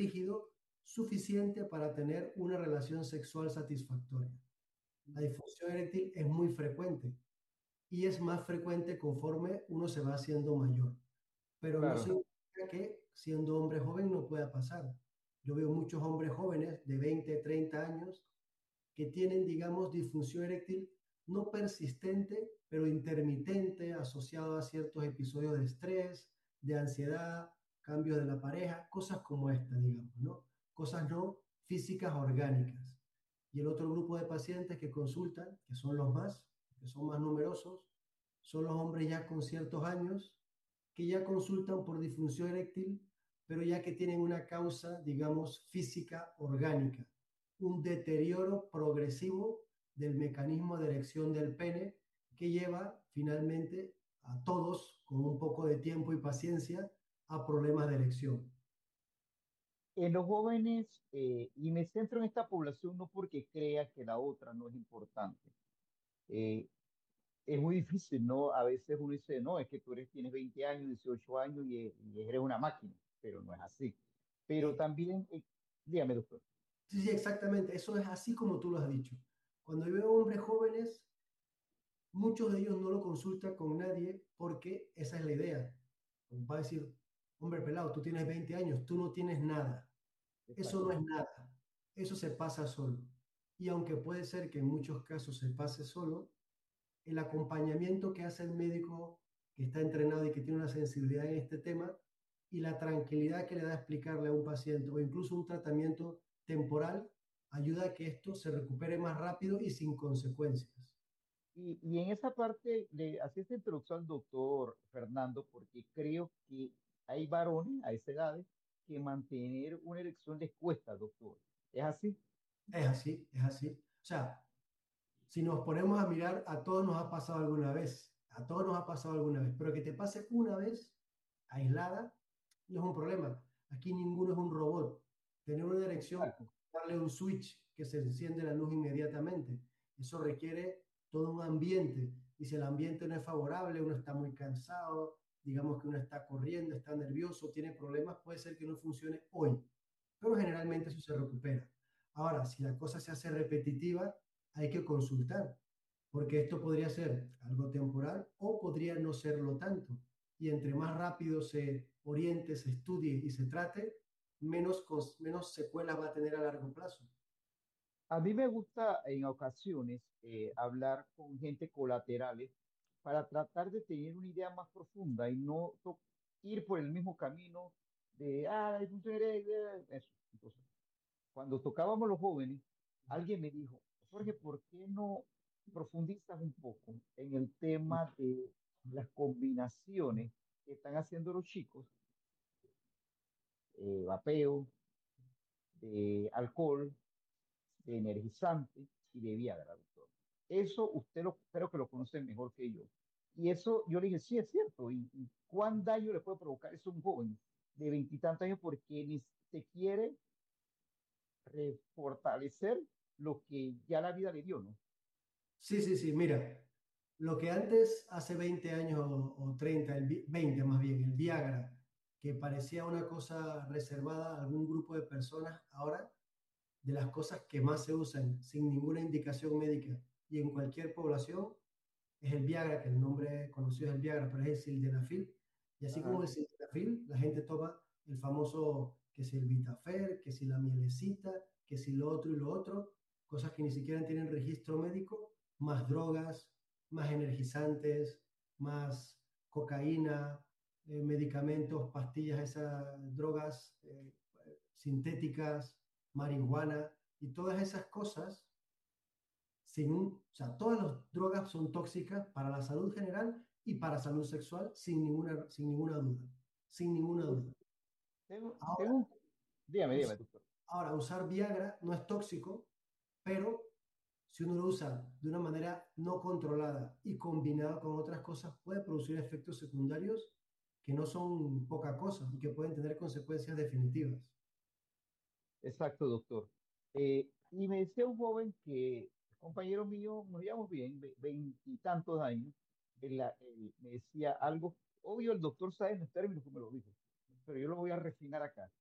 rígido suficiente para tener una relación sexual satisfactoria. La disfunción eréctil es muy frecuente y es más frecuente conforme uno se va haciendo mayor, pero no Claro. significa que siendo hombre joven no pueda pasar. Yo veo muchos hombres jóvenes de 20, 30 años que tienen, digamos, disfunción eréctil no persistente, pero intermitente, asociado a ciertos episodios de estrés, de ansiedad, cambios de la pareja, cosas como esta, digamos, ¿no? Cosas no físicas orgánicas. Y el otro grupo de pacientes que consultan, que son más numerosos, son los hombres ya con ciertos años que ya consultan por disfunción eréctil, pero ya que tienen una causa, digamos, física orgánica, un deterioro progresivo del mecanismo de erección del pene que lleva finalmente a todos, con un poco de tiempo y paciencia, a problemas de erección. En los jóvenes, y me centro en esta población no porque crea que la otra no es importante. Eh, es muy difícil, ¿no? A veces uno dice, no, es que tienes 20 años, 18 años y eres una máquina, pero no es así. Pero Eh, también, dígame, doctor. sí, sí, exactamente, eso es así como tú lo has dicho. Cuando yo veo hombres jóvenes, muchos de ellos no lo consultan con nadie porque esa es la idea. Va a decir, hombre pelado, tú tienes 20 años, tú no tienes nada. Eso no Exacto. es nada. Eso se pasa solo. Y aunque puede ser que en muchos casos se pase solo, el acompañamiento que hace el médico que está entrenado y que tiene una sensibilidad en este tema y la tranquilidad que le da a explicarle a un paciente o incluso un tratamiento temporal ayuda a que esto se recupere más rápido y sin consecuencias. Y en esa parte le hacía esta introducción al doctor Fernando porque creo que hay varones a esa edad que mantener una erección les cuesta, doctor. ¿Es así? Es así, es así. O sea, si nos ponemos a mirar, a todos nos ha pasado alguna vez, a todos nos ha pasado alguna vez, pero que te pase una vez aislada no es un problema. Aquí ninguno es un robot. Tener una dirección, Exacto. darle un switch que se enciende la luz inmediatamente. Eso requiere todo un ambiente. Y si el ambiente no es favorable, uno está muy cansado, digamos que uno está corriendo, está nervioso, tiene problemas, puede ser que no funcione hoy, pero generalmente eso se recupera. Ahora, si la cosa se hace repetitiva, hay que consultar, porque esto podría ser algo temporal o podría no serlo tanto. Y entre más rápido se oriente, se estudie y se trate, menos secuelas va a tener a largo plazo. A mí me gusta en ocasiones hablar con gente colaterales para tratar de tener una idea más profunda y no ir por el mismo camino de, ah, es un eso. Entonces, cuando tocábamos los jóvenes, alguien me dijo, Jorge, ¿por qué no profundizas un poco en el tema de las combinaciones que están haciendo los chicos, vapeo, de alcohol, de energizante y de Viagra, doctor? Eso usted creo que lo conoce mejor que yo. Y eso yo le dije, sí, es cierto. ¿Y cuán daño le puede provocar eso a un joven de veintitantos años porque ni se quiere refortalecer lo que ya la vida le dio, ¿no? Sí, sí, sí, mira, lo que antes, hace 20 años o 30, 20 más bien, el Viagra, que parecía una cosa reservada a algún grupo de personas, ahora de las cosas que más se usan sin ninguna indicación médica y en cualquier población es el Viagra, que el nombre conocido es el Viagra, pero es el sildenafil. Y así como el Ajá. sildenafil, la gente toma el famoso que si el Vitafer, que si la mielecita, que si lo otro y lo otro, cosas que ni siquiera tienen registro médico, más drogas, más energizantes, más cocaína, medicamentos, pastillas, esas drogas sintéticas, marihuana y todas esas cosas o sea, todas las drogas son tóxicas para la salud general y para salud sexual sin ninguna duda, sin ninguna duda. Tengo Ahora, dígame, us- doctor. usar Viagra no es tóxico, pero si uno lo usa de una manera no controlada y combinada con otras cosas, puede producir efectos secundarios que no son poca cosa y que pueden tener consecuencias definitivas. Exacto, doctor. Y me decía un joven que, compañero mío, nos llevamos bien, veintitantos años, me decía algo, obvio el doctor sabe en los términos como lo dijo, pero yo lo voy a refinar acá.